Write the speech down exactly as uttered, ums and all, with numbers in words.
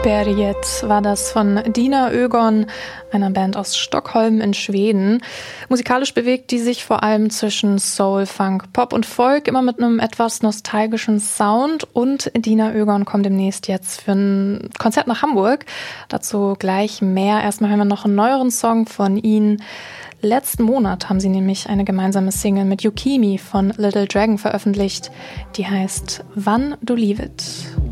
Berget war das von Dina Ögon, einer Band aus Stockholm in Schweden. Musikalisch bewegt die sich vor allem zwischen Soul, Funk, Pop und Folk, immer mit einem etwas nostalgischen Sound. Und Dina Ögon kommt demnächst jetzt für ein Konzert nach Hamburg. Dazu gleich mehr. Erstmal hören wir noch einen neueren Song von ihnen. Letzten Monat haben sie nämlich eine gemeinsame Single mit Yukimi von Little Dragon veröffentlicht. Die heißt Wann du lievet.